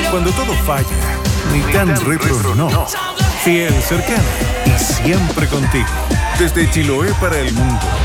Cuando todo falla, ni tan retro no. Fiel, cercano y siempre contigo. Desde Chiloé para el mundo.